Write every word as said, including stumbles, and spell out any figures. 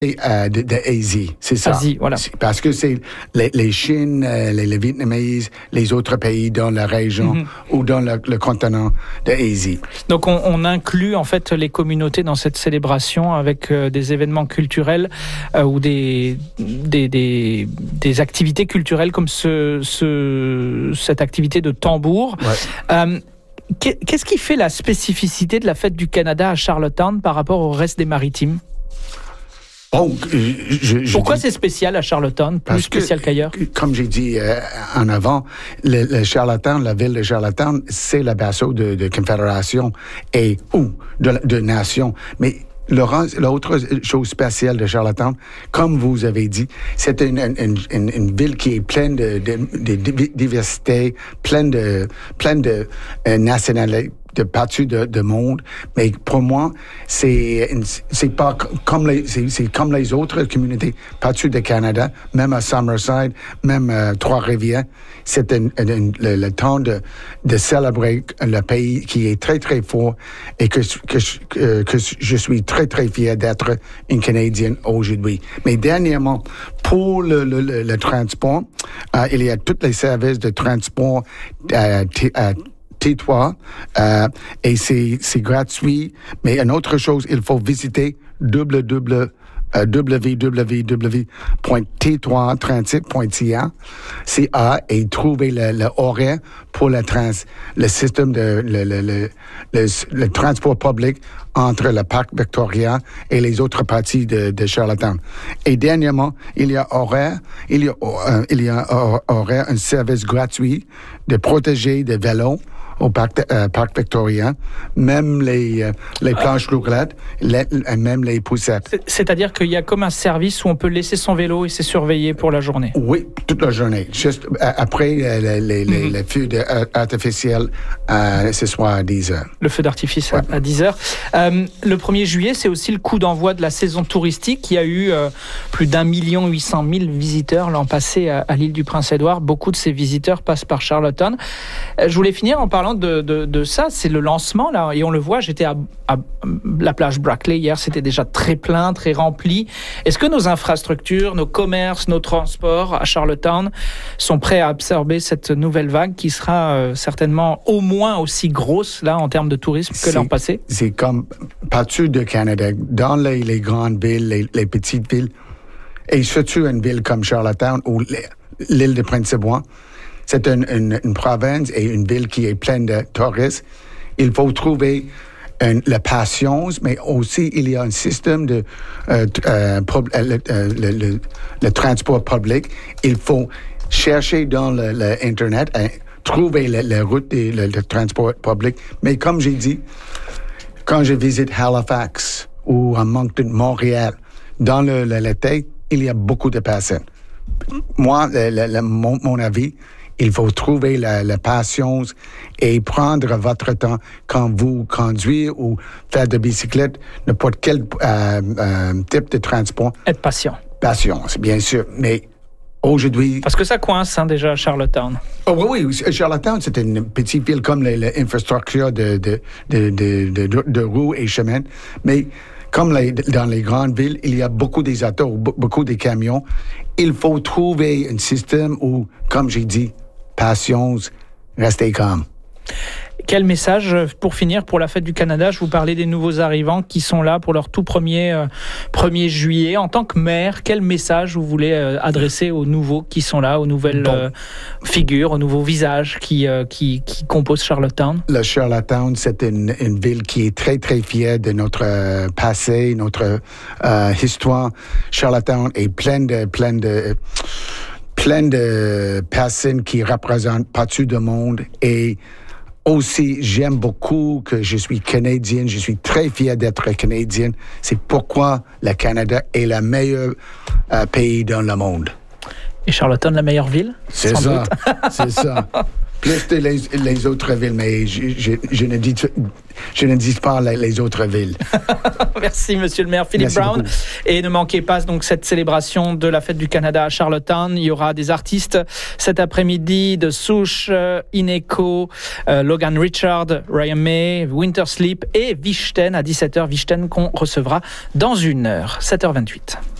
Euh, de, de Asie, c'est ça. Asie, voilà. C'est parce que c'est les, les Chines, euh, les, les Vietnamais, les autres pays dans la région mm-hmm. ou dans le, le continent de Asie. Donc on, on inclut en fait les communautés dans cette célébration avec euh, des événements culturels euh, ou des, des, des, des activités culturelles comme ce, ce, cette activité de tambour. Ouais. Euh, qu'est-ce qui fait la spécificité de la fête du Canada à Charlottetown par rapport au reste des Maritimes? Oh, je, je Pourquoi dis, c'est spécial à Charlottetown, plus spécial que, qu'ailleurs? Comme j'ai dit euh, en avant, le, le Charlottetown, la ville de Charlottetown, c'est le berceau de, de confédération et ou de, de nation. Mais Laurence, l'autre chose spéciale de Charlottetown, comme vous avez dit, c'est une, une, une, une ville qui est pleine de, de, de, de diversité, pleine de, pleine de euh, nationalités, de partout de, de monde, mais pour moi, c'est c'est pas comme les c'est, c'est comme les autres communautés partout du Canada, même à Summerside, même à Trois-Rivières, c'est un, un, un, le, le temps de de célébrer le pays qui est très très fort et que que que, que je suis très très fier d'être une Canadienne aujourd'hui. Mais dernièrement, pour le le, le, le transport, euh, il y a tous les services de transport euh, t- euh, T trois, euh, et c'est, c'est gratuit. Mais une autre chose, il faut visiter w w w point t trois transit point c a et trouver le, le horaire pour le, trans, le système de le, le, le, le, le transport public entre le parc Victoria et les autres parties de, de Charlottetown. Et dernièrement, il y a horaire, il y a, euh, il y a horaire, un service gratuit de protéger des vélos au parc, euh, parc Victoria, même les, euh, les planches roulettes, les, même les poussettes. C'est-à-dire qu'il y a comme un service où on peut laisser son vélo et c'est surveillé pour la journée? Oui, toute la journée. Juste après euh, les, les, mm-hmm. les feux artificiels, euh, ce soir à dix heures. Le feu d'artifice ouais. à dix heures. Euh, le premier juillet, c'est aussi le coup d'envoi de la saison touristique. Il y a eu euh, plus d'un million huit cent mille visiteurs l'an passé à, à l'île du Prince-Édouard. Beaucoup de ces visiteurs passent par Charlottetown. Euh, je voulais finir en parlant De, de, de ça, c'est le lancement là, et on le voit, j'étais à, à la plage Brackley hier, c'était déjà très plein, très rempli. Est-ce que nos infrastructures, nos commerces, nos transports à Charlottetown sont prêts à absorber cette nouvelle vague qui sera euh, certainement au moins aussi grosse là en termes de tourisme que c'est, l'an passé? C'est comme partout du Canada, dans les, les grandes villes, les, les petites villes, et surtout une ville comme Charlottetown ou l'île de Prince-Édouard. C'est une, une, une province et une ville qui est pleine de touristes. Il faut trouver une, la patience, mais aussi il y a un système de euh, euh, pub, le, le, le, le transport public. Il faut chercher dans le, le Internet, euh, trouver la, la route et le, le transport public. Mais comme j'ai dit, quand je visite Halifax ou à Moncton, Montréal, dans le, le, l'été, il y a beaucoup de personnes. Moi, le, le, le, mon, mon avis, il faut trouver la, la patience et prendre votre temps quand vous conduisez ou faire de bicyclette, n'importe quel euh, euh, type de transport. Être patient. Patience, bien sûr, mais aujourd'hui... Parce que ça coince hein, déjà à Charlottetown. Oh, oui, oui, Charlottetown, c'est une petite ville comme l'infrastructure de, de, de, de, de, de, de roues et chemins, mais... Comme les, dans les grandes villes, il y a beaucoup des autos, beaucoup de camions. Il faut trouver un système où, comme j'ai dit, patience, restez calme. Quel message, pour finir, pour la Fête du Canada? Je vous parlais des nouveaux arrivants qui sont là pour leur tout premier, euh, premier juillet. En tant que maire, quel message vous voulez euh, adresser aux nouveaux qui sont là, aux nouvelles bon. euh, figures, aux nouveaux visages qui, euh, qui, qui composent Charlottetown? Le Charlottetown, c'est une, une ville qui est très, très fière de notre euh, passé, notre euh, histoire. Charlottetown est pleine de... Pleine de plein de personnes qui représentent partout du monde et aussi, j'aime beaucoup que je suis canadienne. Je suis très fier d'être canadienne. C'est pourquoi le Canada est le meilleur euh, pays dans le monde. Et Charlottetown, la meilleure ville? C'est ça, c'est ça. plus que les, les autres villes, mais je, je, je, ne, dis, je ne dis pas les, les autres villes. Merci, monsieur le maire Philippe Merci Brown. beaucoup. Et ne manquez pas donc cette célébration de la fête du Canada à Charlottetown. Il y aura des artistes cet après-midi de Souche, euh, Ineco, euh, Logan Richard, Ryan May, Winter Sleep et Vichten à dix-sept heures. Vichten qu'on recevra dans une heure, sept heures vingt-huit.